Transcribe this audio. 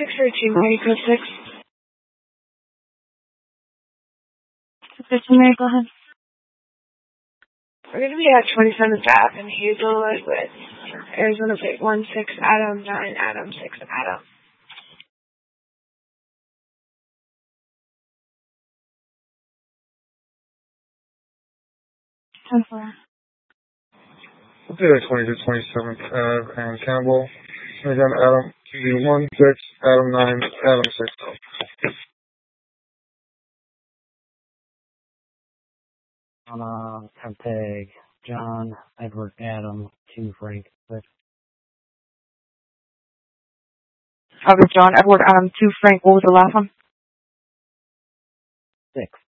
613, area code 6. 613, Mary, go ahead. We're going to be at 27th Ave in Hazelwood with Arizona plate 16 Adam 9 Adam 6 Adam. Ten four. I'll do that 27th Ave and Campbell. And again, Adam 16 Adam 9 Adam 6. On Tempeg, John, Edward, Adam, 2 Frank, 6. John, Edward, Adam, 2 Frank. What was the last one? 6.